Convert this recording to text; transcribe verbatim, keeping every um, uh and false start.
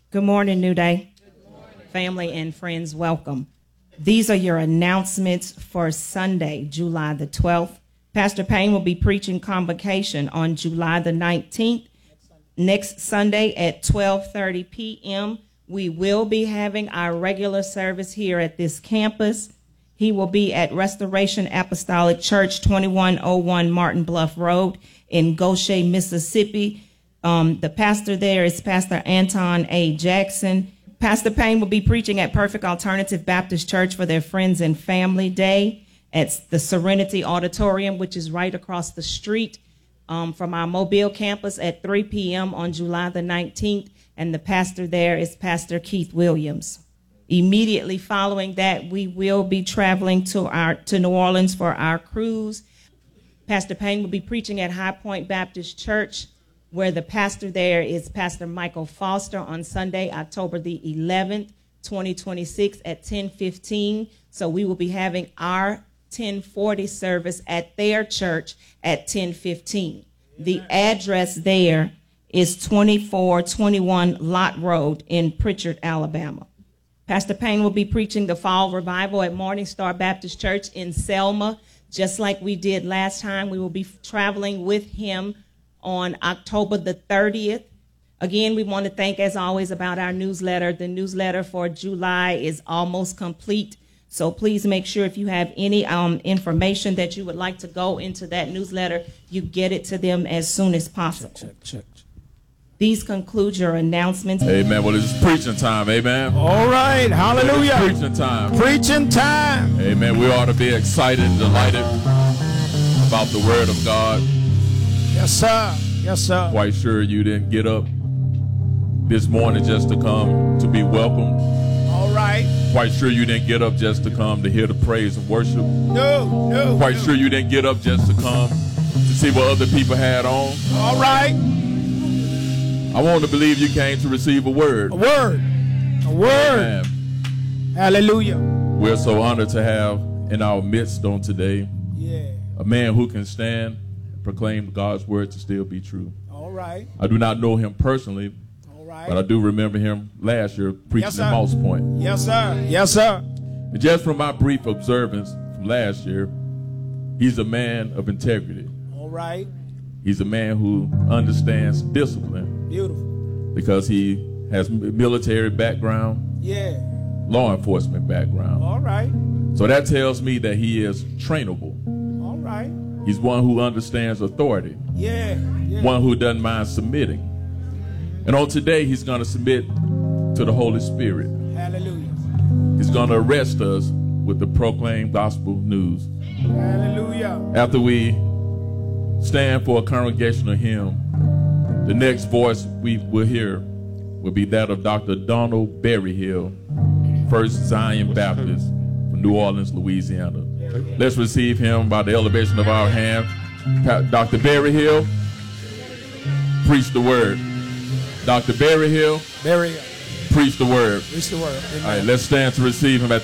Good morning, New Day. Good morning. Family and friends, welcome. These are your announcements for Sunday, July the twelfth. Pastor Payne will be preaching convocation on July the nineteenth. Next Sunday at twelve thirty p m We will be having our regular service here at this campus. He will be at Restoration Apostolic Church, twenty-one oh one Martin Bluff Road in Goshen, Mississippi. Um, the pastor there is Pastor Anton A. Jackson. Pastor Payne will be preaching at Perfect Alternative Baptist Church for their Friends and Family Day at the Serenity Auditorium, which is right across the street um, from our Mobile campus at three p m on July the nineteenth. And the pastor there is Pastor Keith Williams. Immediately following that, we will be traveling to our to New Orleans for our cruise. Pastor Payne will be preaching at High Point Baptist Church, where the pastor there is Pastor Michael Foster on Sunday, October the eleventh, twenty twenty-six at ten fifteen. So we will be having our ten forty service at their church at ten fifteen. The address there is twenty-four twenty-one Lott Road in Pritchard, Alabama. Pastor Payne will be preaching the fall revival at Morning Star Baptist Church in Selma, just like we did last time. We will be traveling with him on October the thirtieth. Again, we want to thank, as always, about our newsletter. The newsletter for July is almost complete. So please make sure if you have any um, information that you would like to go into that newsletter, you get it to them as soon as possible. Check, check, check. These conclude your announcements. Amen. Well, it's preaching time. Amen. All right. Hallelujah. It's preaching time. Preaching time. Amen. We ought to be excited and delighted about the word of God. Yes, sir. Yes, sir. Quite sure you didn't get up this morning just to come to be welcomed. All right. Quite sure you didn't get up just to come to hear the praise and worship. No, no. Quite no. sure you didn't get up just to come to see what other people had on. All right. I want to believe you came to receive a word. A word. A word. Amen. Hallelujah. We're so honored to have in our midst on today Yeah. a man who can stand and proclaim God's word to still be true. All right. I do not know him personally, All right. but I do remember him last year preaching Yes, at Moss Point. Yes, sir. Yes, sir. And just from my brief observance from last year, he's a man of integrity. All right. He's a man who understands discipline. Beautiful. Because he has military background, Yeah. law enforcement background. All right. So that tells me that he is trainable. All right. He's one who understands authority, Yeah. Yeah. one who doesn't mind submitting. And on today, he's going to submit to the Holy Spirit. Hallelujah. He's going to arrest us with the proclaimed gospel news. Hallelujah. After we stand for a congregational hymn, the next voice we will hear will be that of Doctor Donald Berryhill, First Zion Baptist from New Orleans, Louisiana. Let's receive him by the elevation of our hand. Doctor Berryhill, preach the word. Doctor Berryhill, Berryhill, preach the word. preach the word. Amen. All right, let's stand to receive him at